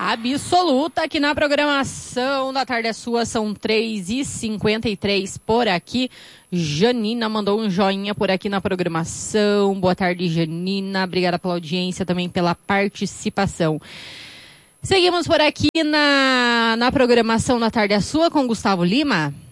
absoluta aqui na programação da Tarde é Sua, são 3h53 por aqui. Janina mandou um joinha por aqui na programação. Boa tarde, Janina. Obrigada pela audiência, também pela participação. Seguimos por aqui na programação da Tarde é Sua com Gustavo Lima.